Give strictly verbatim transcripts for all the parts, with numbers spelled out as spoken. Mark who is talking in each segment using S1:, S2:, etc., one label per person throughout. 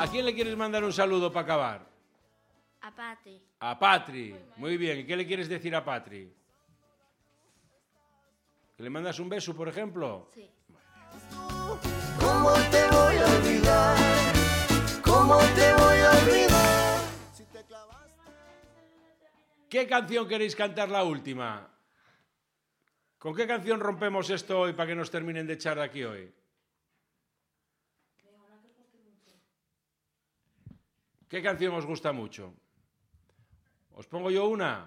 S1: ¿A quién le quieres mandar un saludo para acabar?
S2: A Patri.
S1: A Patri. Muy bien. ¿Y qué le quieres decir a Patri? ¿Que le mandas un beso, por ejemplo?
S2: Sí.
S3: ¿Cómo te voy a olvidar? ¿Cómo te voy a olvidar?
S1: ¿Qué canción queréis cantar la última? ¿Con qué canción rompemos esto hoy para que nos terminen de echar de aquí hoy? ¿Qué canción os gusta mucho? ¿Os pongo yo una?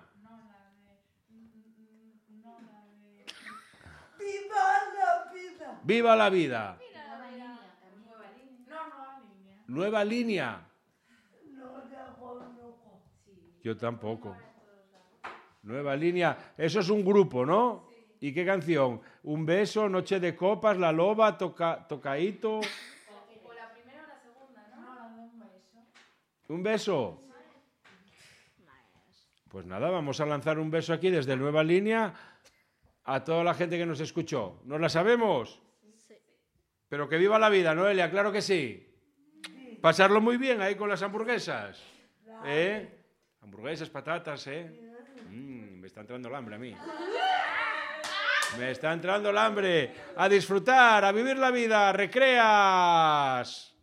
S4: ¡Viva la vida!
S1: ¡Viva la vida!
S5: Nueva línea. Nueva línea. No, nueva línea.
S1: ¿Nueva línea?
S4: No la conozco.
S1: Yo tampoco. Nueva línea. Eso es un grupo, ¿no? ¿Y qué canción? Un beso, Noche de copas, La loba, toca, Tocaíto.
S5: O la primera o la segunda, ¿no? No, la de un beso.
S1: ¿Un beso? Pues nada, vamos a lanzar un beso aquí desde Nueva Línea a toda la gente que nos escuchó. ¿Nos la sabemos?
S2: Sí.
S1: Pero que viva la vida, Noelia, claro que sí. Pasarlo muy bien ahí con las hamburguesas. ¿Eh? Hamburguesas, patatas, ¿eh? Mm, me está entrando el hambre a mí. Me está entrando el hambre. A disfrutar, a vivir la vida. Recreas.